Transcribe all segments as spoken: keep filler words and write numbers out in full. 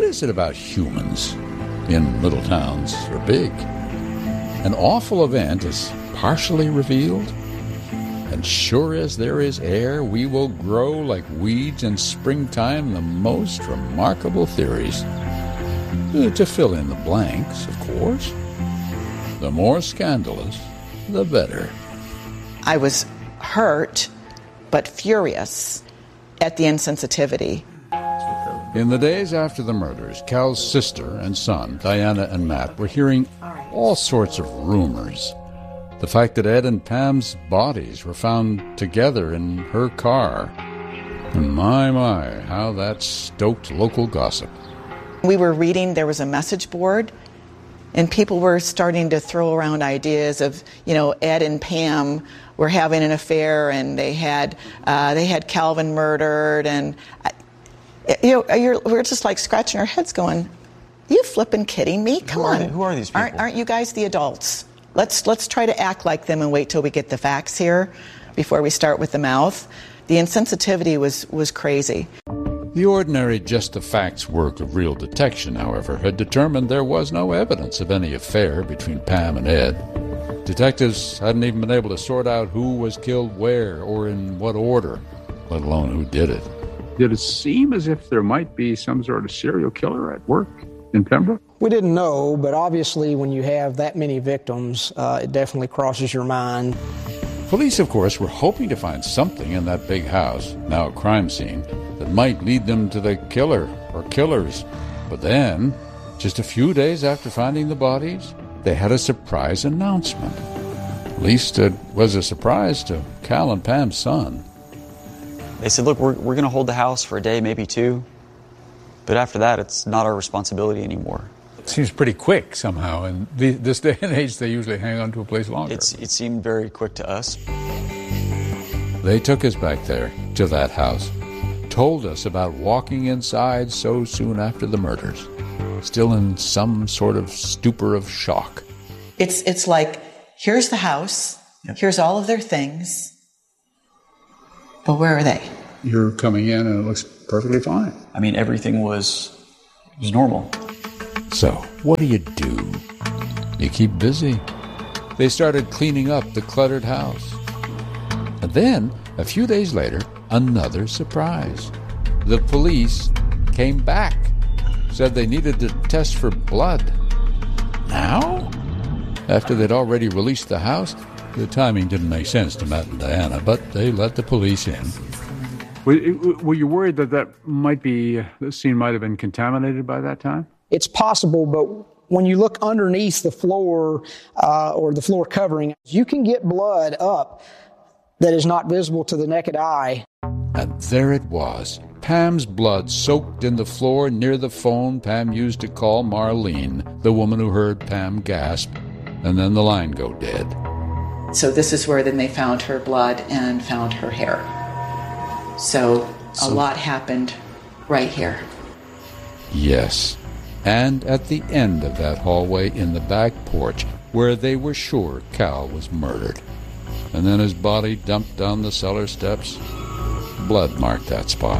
is it about humans, in little towns or big? An awful event is partially revealed, and sure as there is air, we will grow like weeds in springtime the most remarkable theories. Uh, to fill in the blanks, of course. The more scandalous, the better. I was hurt, but furious at the insensitivity. In the days after the murders, Cal's sister and son, Diana and Matt, were hearing all sorts of rumors. The fact that Ed and Pam's bodies were found together in her car. And my, my, how that stoked local gossip. We were reading, there was a message board, and people were starting to throw around ideas of, you know, Ed and Pam were having an affair, and they had uh, they had Calvin murdered, and uh, you know, you're, we're just like scratching our heads, going, "Are you flipping kidding me? Come who are on, they? Who are these people? Aren't, aren't you guys the adults? Let's let's try to act like them and wait till we get the facts here before we start with the mouth." The insensitivity was was crazy. The ordinary just-the-facts work of real detection, however, had determined there was no evidence of any affair between Pam and Ed. Detectives hadn't even been able to sort out who was killed where or in what order, let alone who did it. Did it seem as if there might be some sort of serial killer at work in Pembroke? We didn't know, but obviously when you have that many victims, uh, it definitely crosses your mind. Police, of course, were hoping to find something in that big house, now a crime scene, that might lead them to the killer or killers. But then, just a few days after finding the bodies, they had a surprise announcement. At least it was a surprise to Cal and Pam's son. They said, look, we're, we're going to hold the house for a day, maybe two. But after that, it's not our responsibility anymore. It seems pretty quick somehow. And the, this day and age, they usually hang on to a place longer. It's, it seemed very quick to us. They took us back there, to that house. Told us about walking inside so soon after the murders, still in some sort of stupor of shock. It's it's like, here's the house, yep. Here's all of their things, but where are they? You're coming in and it looks perfectly fine. I mean, everything was, was normal. So, what do you do? You keep busy. They started cleaning up the cluttered house. And then, a few days later, another surprise. The police came back, said they needed to test for blood. Now? After they'd already released the house, the timing didn't make sense to Matt and Diana, but they let the police in. Were you worried that that might be, the scene might have been contaminated by that time? It's possible, but when you look underneath the floor uh, or the floor covering, you can get blood up that is not visible to the naked eye. And there it was, Pam's blood soaked in the floor near the phone Pam used to call Marlene, the woman who heard Pam gasp, and then the line go dead. So this is where then they found her blood and found her hair. So, so a lot happened right here. Yes, and at the end of that hallway in the back porch, where they were sure Cal was murdered. And then his body dumped down the cellar steps. Blood marked that spot.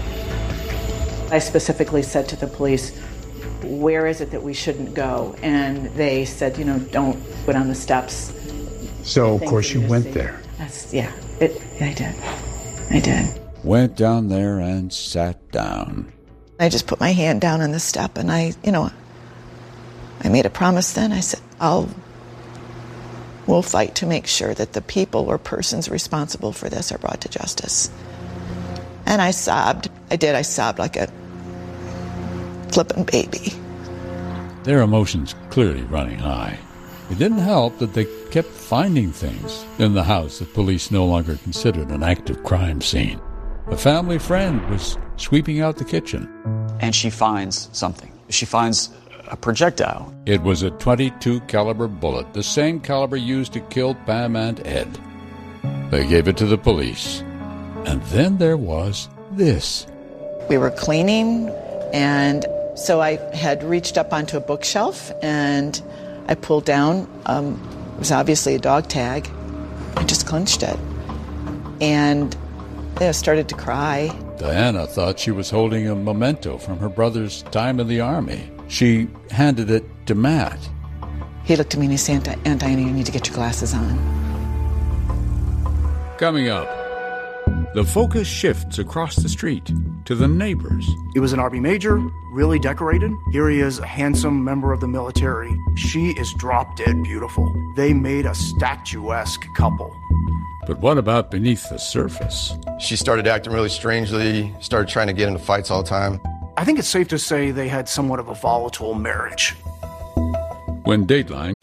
I specifically said to the police, where is it that we shouldn't go? And they said, you know, don't go down the steps. So, of course, you went there. That's, yeah, it, I did. I did. Went down there and sat down. I just put my hand down on the step, and I, you know, I made a promise then. I said, I'll, we'll fight to make sure that the people or persons responsible for this are brought to justice. And I sobbed. I did. I sobbed like a flippin' baby. Their emotions clearly running high. It didn't help that they kept finding things in the house that police no longer considered an active crime scene. A family friend was sweeping out the kitchen. And she finds something. She finds a projectile. It was a twenty-two caliber bullet, the same caliber used to kill Pam and Ed. They gave it to the police. And then there was this. We were cleaning, and so I had reached up onto a bookshelf, and I pulled down, um, it was obviously a dog tag. I just clenched it. And I started to cry. Diana thought she was holding a memento from her brother's time in the Army. She handed it to Matt. He looked at me and he said, Aunt Diana, you need to get your glasses on. Coming up, the focus shifts across the street to the neighbors. He was an Army major, really decorated. Here he is, a handsome member of the military. She is drop-dead beautiful. They made a statuesque couple. But what about beneath the surface? She started acting really strangely, started trying to get into fights all the time. I think it's safe to say they had somewhat of a volatile marriage. When Dateline